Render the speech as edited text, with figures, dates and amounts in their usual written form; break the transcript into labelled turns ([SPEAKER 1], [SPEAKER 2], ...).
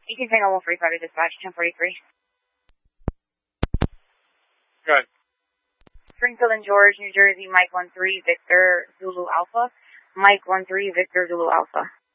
[SPEAKER 1] 18 Tango 145 to dispatch, 1043.
[SPEAKER 2] Good.
[SPEAKER 1] Springfield and George, New Jersey, Mike 13, Victor Zulu Alpha. Mike 13, Victor Zulu Alpha.